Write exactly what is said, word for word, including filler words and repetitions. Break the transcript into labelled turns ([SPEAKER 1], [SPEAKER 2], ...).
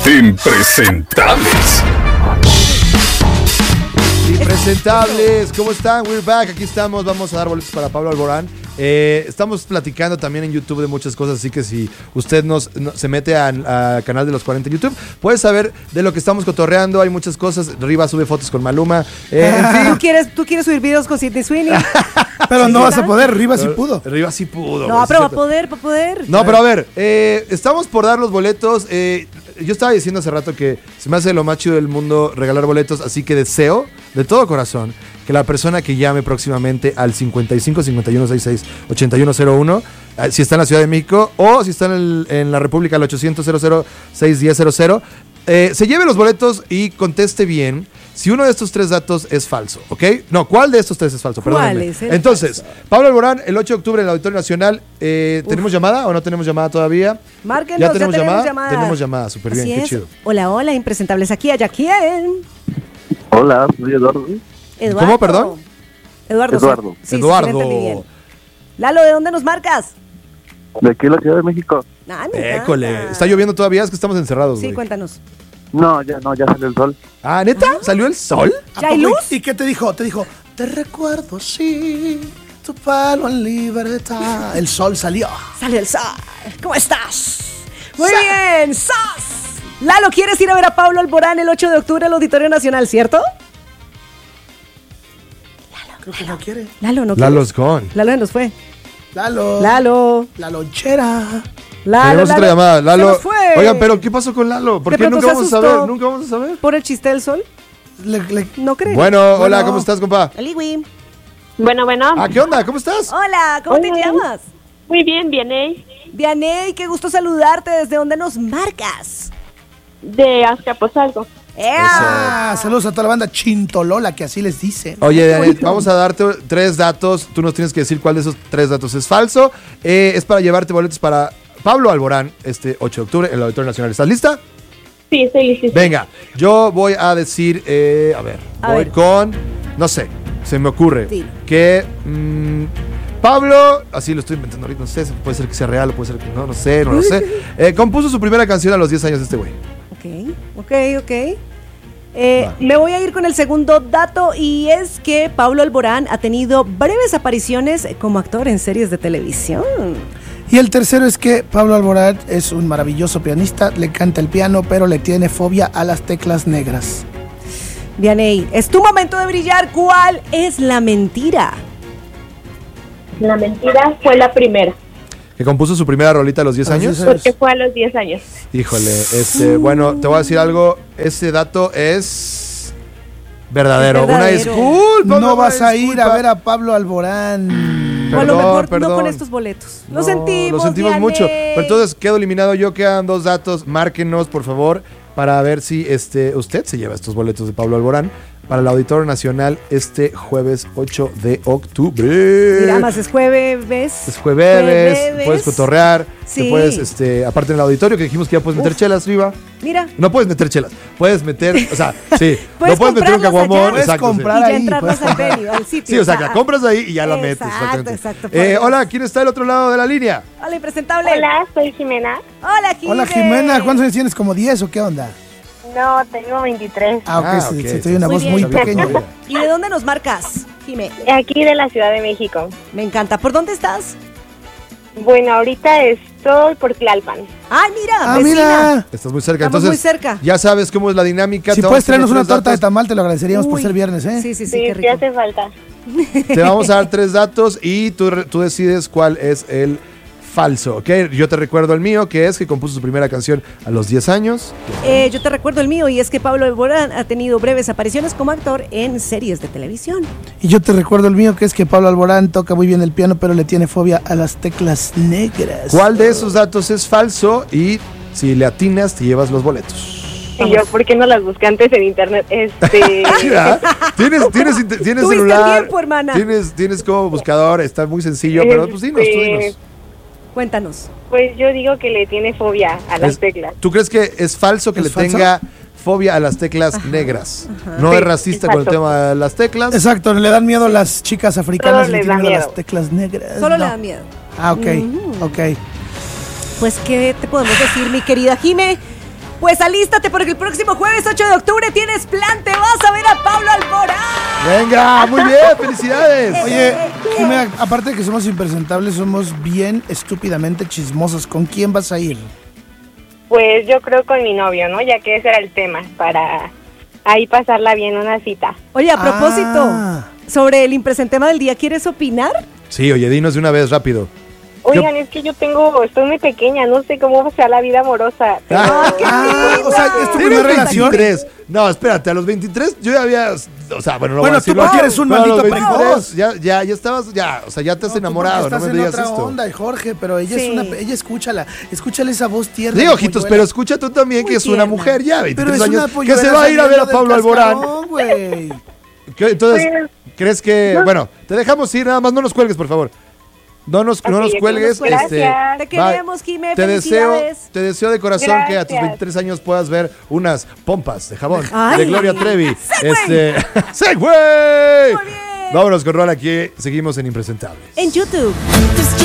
[SPEAKER 1] Impresentables.
[SPEAKER 2] Impresentables, ¿cómo están? We're back, aquí estamos, vamos a dar boletos para Pablo Alborán. Eh, estamos platicando también en YouTube de muchas cosas, así que si usted nos, no, se mete al canal de los cuarenta en YouTube, puede saber de lo que estamos cotorreando. Hay muchas cosas. Riva sube fotos con Maluma. Eh, en fin.
[SPEAKER 3] ¿Tú quieres, ¿Tú quieres subir videos con Sidney Sweeney?
[SPEAKER 4] Pero no vas a poder, Riva sí pudo.
[SPEAKER 2] Riva sí pudo.
[SPEAKER 3] No,
[SPEAKER 2] güey,
[SPEAKER 3] pero
[SPEAKER 2] sí
[SPEAKER 3] va a poder, va a poder.
[SPEAKER 2] No, pero a ver, eh, estamos por dar los boletos. Eh, yo estaba diciendo hace rato que se me hace lo más chido del mundo regalar boletos, así que deseo de todo corazón que la persona que llame próximamente al cincuenta y cinco cincuenta y uno sesenta y seis ochenta y uno cero uno, eh, si está en la Ciudad de México o si está en, el, en la República, al ochocientos cero cero seis diez cero cero, eh, se lleve los boletos y conteste bien si uno de estos tres datos es falso, ¿ok? No, ¿cuál de estos tres es falso?
[SPEAKER 3] ¿Cuál
[SPEAKER 2] Perdónenme.
[SPEAKER 3] es el
[SPEAKER 2] Entonces,
[SPEAKER 3] falso?
[SPEAKER 2] Pablo Alborán, el ocho de octubre en el Auditorio Nacional. Eh, ¿Tenemos llamada o no tenemos llamada todavía?
[SPEAKER 3] Márquenos,
[SPEAKER 2] ¿Ya tenemos,
[SPEAKER 3] ya tenemos
[SPEAKER 2] llamada?
[SPEAKER 3] llamada.
[SPEAKER 2] Tenemos llamada, súper bien,
[SPEAKER 3] Así
[SPEAKER 2] qué
[SPEAKER 3] es.
[SPEAKER 2] chido.
[SPEAKER 3] Hola, hola, impresentables. Aquí, allá, ¿quién?
[SPEAKER 5] Hola, soy Eduardo.
[SPEAKER 3] Eduardo.
[SPEAKER 2] ¿Cómo, perdón?
[SPEAKER 3] Eduardo.
[SPEAKER 5] Eduardo.
[SPEAKER 3] Sí, sí,
[SPEAKER 2] Eduardo.
[SPEAKER 3] sí, lo entendí bien. Lalo, ¿de dónde nos marcas?
[SPEAKER 5] De aquí a la Ciudad de México.
[SPEAKER 3] Ah, me encanta.
[SPEAKER 2] École, ¿está lloviendo todavía? Es que estamos encerrados,
[SPEAKER 3] Sí,
[SPEAKER 2] güey.
[SPEAKER 3] cuéntanos.
[SPEAKER 5] No, ya no, ya salió el sol.
[SPEAKER 2] Ah, ¿neta? ¿Salió el sol?
[SPEAKER 4] ¿A
[SPEAKER 3] ¿Ya hay
[SPEAKER 4] poco?
[SPEAKER 3] luz?
[SPEAKER 4] ¿Y qué te dijo? Te dijo, te recuerdo, sí, tu palo en libertad. El sol salió.
[SPEAKER 3] Sale el sol. ¿Cómo estás? Muy bien, ¡sas! Lalo, ¿quieres ir a ver a Pablo Alborán el ocho de octubre al Auditorio Nacional, cierto?
[SPEAKER 4] Creo que no quiere.
[SPEAKER 3] Lalo, no quiere.
[SPEAKER 2] Lalo's gone.
[SPEAKER 3] Lalo se nos fue.
[SPEAKER 4] Lalo.
[SPEAKER 3] Lalo.
[SPEAKER 4] La lonchera.
[SPEAKER 3] Lalo,
[SPEAKER 2] Tenemos otra
[SPEAKER 3] Lalo,
[SPEAKER 2] llamada.
[SPEAKER 3] se
[SPEAKER 2] Lalo.
[SPEAKER 3] nos fue.
[SPEAKER 2] Oigan, pero ¿qué pasó con Lalo? ¿Por
[SPEAKER 3] De
[SPEAKER 2] qué
[SPEAKER 3] pronto
[SPEAKER 2] nunca
[SPEAKER 3] se
[SPEAKER 2] vamos a
[SPEAKER 3] asustó.
[SPEAKER 2] saber? ¿Nunca vamos a saber?
[SPEAKER 3] ¿Por el chiste del sol?
[SPEAKER 4] Le, le-
[SPEAKER 3] No creo.
[SPEAKER 2] Bueno, hola,
[SPEAKER 4] Bueno.
[SPEAKER 2] ¿cómo estás, compa?
[SPEAKER 3] Aliwi.
[SPEAKER 6] Bueno, bueno.
[SPEAKER 2] Ah, ¿qué onda? ¿Cómo estás?
[SPEAKER 3] Hola, ¿cómo te
[SPEAKER 6] Hola.
[SPEAKER 3] llamas?
[SPEAKER 6] Muy bien, viene
[SPEAKER 3] Vianey, qué gusto saludarte. ¿Desde dónde nos marcas?
[SPEAKER 6] de Azcapotzalco.
[SPEAKER 3] ¡Ea!
[SPEAKER 4] Ah, saludos a toda la banda Chintolola, que así les dicen.
[SPEAKER 2] Oye, Janet, vamos a darte tres datos. Tú nos tienes que decir cuál de esos tres datos es falso. Eh, es para llevarte boletos para Pablo Alborán este ocho de octubre en el Auditorio Nacional. ¿Estás lista?
[SPEAKER 6] Sí, estoy lista.
[SPEAKER 2] Venga, yo voy a decir, eh, a ver,
[SPEAKER 3] A
[SPEAKER 2] voy
[SPEAKER 3] ver.
[SPEAKER 2] con, no sé, se me ocurre
[SPEAKER 3] Dilo.
[SPEAKER 2] que mm, Pablo, así lo estoy inventando ahorita, no sé, puede ser que sea real o puede ser que no, no sé, no lo sé, eh, compuso su primera canción a los diez años de este güey.
[SPEAKER 3] Ok, ok, ok. Eh,
[SPEAKER 2] Va.
[SPEAKER 3] me voy a ir con el segundo dato y es que Pablo Alborán ha tenido breves apariciones como actor en series de televisión.
[SPEAKER 4] Y el tercero es que Pablo Alborán es un maravilloso pianista, le canta el piano, pero le tiene fobia a las teclas negras.
[SPEAKER 3] Vianey, es tu momento de brillar. ¿Cuál es la mentira?
[SPEAKER 6] La mentira fue la primera,
[SPEAKER 2] Que compuso su primera rolita a los diez
[SPEAKER 4] A los
[SPEAKER 2] años.
[SPEAKER 4] diez años.
[SPEAKER 6] porque fue a los diez años.
[SPEAKER 2] Híjole, este, bueno, te voy a decir algo, ese dato es verdadero.
[SPEAKER 3] Es verdadero.
[SPEAKER 2] Una disculpa.
[SPEAKER 4] No
[SPEAKER 2] una
[SPEAKER 4] vas a ir a
[SPEAKER 2] disculpa.
[SPEAKER 4] ver a Pablo Alborán.
[SPEAKER 3] o a lo
[SPEAKER 2] Perdón,
[SPEAKER 3] mejor no
[SPEAKER 2] perdón.
[SPEAKER 3] con estos boletos. Lo
[SPEAKER 2] No,
[SPEAKER 3] sentimos.
[SPEAKER 2] Lo sentimos
[SPEAKER 3] Vianey.
[SPEAKER 2] mucho. Pero entonces quedo eliminado yo, quedan dos datos. Márquenos, por favor, para ver si este, usted se lleva estos boletos de Pablo Alborán para el Auditorio Nacional este jueves ocho de octubre.
[SPEAKER 3] Mira, más es jueves.
[SPEAKER 2] Es jueves,
[SPEAKER 3] Jueves.
[SPEAKER 2] puedes cotorrear,
[SPEAKER 3] Sí.
[SPEAKER 2] te puedes, este, aparte en el auditorio que dijimos que ya puedes meter
[SPEAKER 3] Uf.
[SPEAKER 2] chelas, Riva.
[SPEAKER 3] Mira.
[SPEAKER 2] No puedes meter chelas, puedes meter, o sea, sí,
[SPEAKER 3] Puedes
[SPEAKER 2] no puedes meter un
[SPEAKER 3] comprarlas
[SPEAKER 2] caguamón,
[SPEAKER 3] allá.
[SPEAKER 4] Puedes
[SPEAKER 2] exacto, sí.
[SPEAKER 4] comprar
[SPEAKER 3] Y ya
[SPEAKER 4] ahí,
[SPEAKER 3] entrarlas
[SPEAKER 4] pues.
[SPEAKER 3] al venue, al sitio.
[SPEAKER 2] Sí, o sea, que la compras ahí y ya la metes.
[SPEAKER 3] Exacto,
[SPEAKER 2] Exactamente.
[SPEAKER 3] exacto, por
[SPEAKER 2] Eh,
[SPEAKER 3] Dios.
[SPEAKER 2] hola, ¿quién está del otro lado de la línea?
[SPEAKER 3] Hola, impresentable.
[SPEAKER 6] Hola, soy Jimena.
[SPEAKER 3] Hola, Jimena.
[SPEAKER 4] Hola Jimena, ¿cuántos años tienes? ¿Como diez o qué onda?
[SPEAKER 6] No, tengo veintitrés.
[SPEAKER 4] Ah, ok,
[SPEAKER 2] Ah,
[SPEAKER 4] sí,
[SPEAKER 2] ok.
[SPEAKER 4] sí, estoy una
[SPEAKER 3] Muy
[SPEAKER 4] voz
[SPEAKER 3] bien.
[SPEAKER 4] muy
[SPEAKER 2] Está bien.
[SPEAKER 4] pequeña.
[SPEAKER 3] ¿Y de dónde nos marcas, Jimé?
[SPEAKER 6] Aquí de la Ciudad de México.
[SPEAKER 3] Me encanta. ¿Por dónde estás?
[SPEAKER 6] Bueno, ahorita estoy por Tlalpan.
[SPEAKER 3] ¡Ay, mira!
[SPEAKER 4] Ah,
[SPEAKER 3] vecina.
[SPEAKER 4] mira.
[SPEAKER 2] Estás muy cerca,
[SPEAKER 3] Estamos
[SPEAKER 2] entonces
[SPEAKER 3] muy cerca.
[SPEAKER 2] ya sabes cómo es la dinámica.
[SPEAKER 4] Si
[SPEAKER 2] te
[SPEAKER 4] puedes
[SPEAKER 2] vamos a hacer
[SPEAKER 4] traernos una
[SPEAKER 2] tres
[SPEAKER 4] torta de
[SPEAKER 2] datos.
[SPEAKER 4] tamal, te lo agradeceríamos por
[SPEAKER 3] Uy.
[SPEAKER 4] ser viernes, ¿eh?
[SPEAKER 3] Sí, sí, sí,
[SPEAKER 6] Sí,
[SPEAKER 3] qué
[SPEAKER 6] sí
[SPEAKER 3] rico.
[SPEAKER 6] hace falta.
[SPEAKER 2] Te vamos a dar tres datos y tú, re- tú decides cuál es el falso, ¿ok? Yo te recuerdo el mío, que es que compuso su primera canción a los diez años.
[SPEAKER 3] Eh, yo te recuerdo el mío y es que Pablo Alborán ha tenido breves apariciones como actor en series de televisión.
[SPEAKER 4] Y yo te recuerdo el mío, que es que Pablo Alborán toca muy bien el piano, pero le tiene fobia a las teclas negras.
[SPEAKER 2] ¿Cuál de esos datos es falso? Y si le atinas, te llevas los boletos.
[SPEAKER 6] Y yo, ¿por qué no las busqué antes en internet? Este.
[SPEAKER 2] Sí, ¿verdad? Tienes, tienes, inter- tienes
[SPEAKER 3] Tuviste
[SPEAKER 2] celular,
[SPEAKER 3] tiempo, hermana.
[SPEAKER 2] tienes, tienes como buscador, está muy sencillo, pero pues dinos, tú
[SPEAKER 6] Este,
[SPEAKER 2] dinos.
[SPEAKER 3] Cuéntanos.
[SPEAKER 6] Pues yo digo que le tiene fobia a las
[SPEAKER 2] Es-
[SPEAKER 6] teclas.
[SPEAKER 2] ¿Tú crees que es falso que
[SPEAKER 4] ¿Es
[SPEAKER 2] le
[SPEAKER 4] falso?
[SPEAKER 2] tenga fobia a las teclas negras? No
[SPEAKER 6] Sí,
[SPEAKER 2] es racista con el
[SPEAKER 6] exacto.
[SPEAKER 2] tema de las teclas.
[SPEAKER 4] Exacto, le dan miedo las chicas africanas,
[SPEAKER 6] Solo
[SPEAKER 4] le
[SPEAKER 6] les
[SPEAKER 4] tienen
[SPEAKER 6] da
[SPEAKER 4] miedo a
[SPEAKER 6] miedo.
[SPEAKER 4] las teclas negras.
[SPEAKER 3] Solo
[SPEAKER 4] No.
[SPEAKER 3] le da miedo.
[SPEAKER 4] Ah, ok,
[SPEAKER 3] Ujú.
[SPEAKER 4] ok.
[SPEAKER 3] Pues, ¿qué te podemos decir, mi querida Jime? Pues alístate porque el próximo jueves ocho de octubre tienes plan, te vas a ver a Pablo Alborán.
[SPEAKER 2] Venga, muy bien, felicidades.
[SPEAKER 4] Oye, Jimena, aparte de que somos impresentables, somos bien estúpidamente chismosos. ¿Con quién vas a ir?
[SPEAKER 6] Pues yo creo con mi novio, ¿no? Ya que ese era el tema, para ahí pasarla bien una cita.
[SPEAKER 3] Oye, a propósito,
[SPEAKER 4] Ah.
[SPEAKER 3] sobre el impresentema del día, ¿quieres opinar?
[SPEAKER 2] Sí, oye, dinos de una vez, rápido.
[SPEAKER 6] Oigan, es que yo tengo, estoy muy pequeña, no sé cómo sea la vida amorosa.
[SPEAKER 2] Ah,
[SPEAKER 4] Ah, o sea, ¿es tu
[SPEAKER 2] ¿Tienes
[SPEAKER 4] primera relación?
[SPEAKER 2] veintitrés? No, espérate, a los veintitrés yo ya había, o sea, bueno, no
[SPEAKER 4] Bueno,
[SPEAKER 2] voy a
[SPEAKER 4] tú
[SPEAKER 2] decirlo.
[SPEAKER 4] porque eres un
[SPEAKER 2] pero a los
[SPEAKER 4] maldito
[SPEAKER 2] veintitrés
[SPEAKER 4] precoz.
[SPEAKER 2] Ya, ya, ya estabas, ya, o sea, ya te has
[SPEAKER 4] No, tú
[SPEAKER 2] enamorado,
[SPEAKER 4] porque
[SPEAKER 2] no
[SPEAKER 4] estás
[SPEAKER 2] me
[SPEAKER 4] en
[SPEAKER 2] digas
[SPEAKER 4] otra
[SPEAKER 2] esto.
[SPEAKER 4] onda, Jorge, pero ella
[SPEAKER 3] Sí.
[SPEAKER 4] es una, ella escúchala, escúchale esa voz tierna.
[SPEAKER 2] Sí,
[SPEAKER 4] de
[SPEAKER 2] ojitos,
[SPEAKER 4] polluela.
[SPEAKER 2] pero escucha tú también
[SPEAKER 3] Muy
[SPEAKER 2] que es una
[SPEAKER 3] tierna.
[SPEAKER 2] mujer ya,
[SPEAKER 4] Pero
[SPEAKER 2] veintitrés
[SPEAKER 4] es
[SPEAKER 2] años,
[SPEAKER 4] una
[SPEAKER 2] que
[SPEAKER 4] polluela
[SPEAKER 2] se va a ir a ver a
[SPEAKER 4] saliendo del
[SPEAKER 2] Pablo Alborán.
[SPEAKER 4] cascarón, güey.
[SPEAKER 2] ¿Qué? Entonces,
[SPEAKER 6] Pues,
[SPEAKER 2] ¿crees que, bueno, te dejamos ir, nada más no nos cuelgues, por favor? No nos, no
[SPEAKER 6] Ok,
[SPEAKER 2] nos
[SPEAKER 6] ok,
[SPEAKER 2] cuelgues.
[SPEAKER 6] gracias.
[SPEAKER 2] Este,
[SPEAKER 3] Te
[SPEAKER 2] bye.
[SPEAKER 3] queremos, Jimé,
[SPEAKER 2] Te deseo,
[SPEAKER 3] felicidades.
[SPEAKER 2] te deseo de corazón que a tus
[SPEAKER 6] Gracias.
[SPEAKER 2] veintitrés años puedas ver unas pompas de jabón
[SPEAKER 3] Ay.
[SPEAKER 2] de Gloria Trevi.
[SPEAKER 3] Segway.
[SPEAKER 2] Este, ¡Segway!
[SPEAKER 3] Muy bien.
[SPEAKER 2] Vámonos con Rol aquí, seguimos en Impresentables.
[SPEAKER 3] En YouTube.
[SPEAKER 1] Just